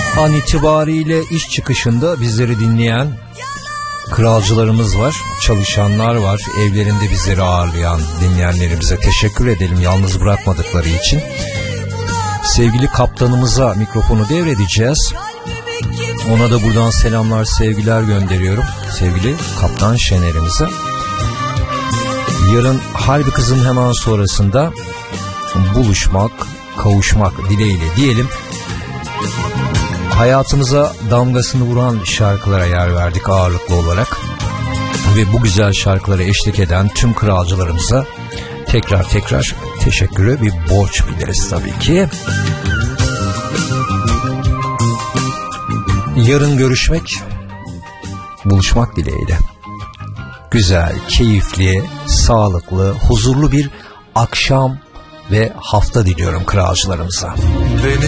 An itibariyle iş çıkışında bizleri dinleyen kralcılarımız var, çalışanlar var, evlerinde bizleri ağırlayan dinleyenlerimize teşekkür edelim yalnız bırakmadıkları için. Sevgili kaptanımıza mikrofonu devredeceğiz. Ona da buradan selamlar, sevgiler gönderiyorum. Sevgili Kaptan Şener'imize. Yarın Harbi Kız'ın hemen sonrasında buluşmak, kavuşmak dileğiyle diyelim. Hayatımıza damgasını vuran şarkılara yer verdik ağırlıklı olarak. Ve bu güzel şarkılara eşlik eden tüm kralcılarımıza tekrar teşekkürü bir borç biliriz tabii ki. Yarın görüşmek, buluşmak dileğiyle. Güzel, keyifli, sağlıklı, huzurlu bir akşam ve hafta diliyorum kralcılarımıza. Beni